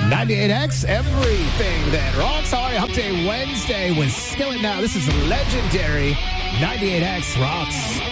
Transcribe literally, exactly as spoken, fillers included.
ninety-eight X, everything that rocks. Sorry, Hump Day Wednesday with Skillet Now. This is legendary ninety-eight X Rocks.